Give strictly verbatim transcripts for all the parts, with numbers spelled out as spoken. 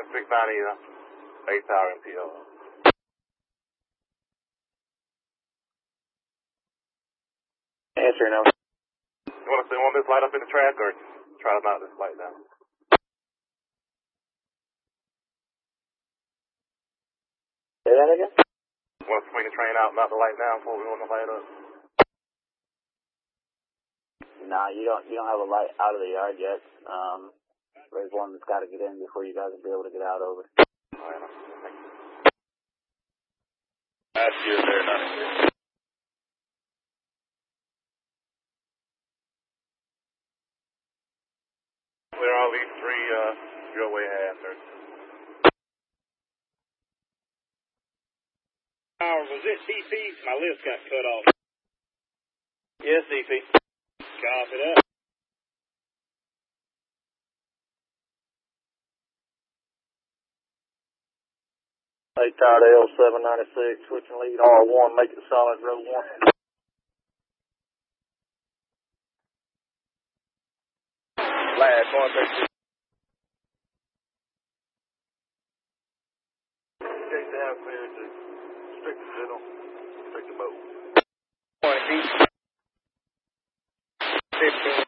six ninety, uh, eight tower M P O. Answer now. You want to you want this light up in the track or try to mount this light down? Say that again? You want to swing the train out, mount the light down before we want the light up? Nah, you don't. You don't have a light out of the yard yet. Um, there's one that's got to get in before you guys will be able to get out over. All right, thank you. Last year there, not here. Clear all these three uh, drillway hazards. Was it D C? My list got cut off. Yes, D C. Copy that. Eight tower to L seven ninety-six, switching lead R one, make it solid row one. Last one, thirty-two. Chase the half clear to strict the middle, strict the boat. twenty feet. fifteen.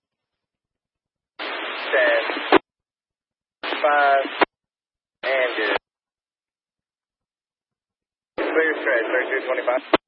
ten. five. And good. Clear stretch, thirty-two twenty-five.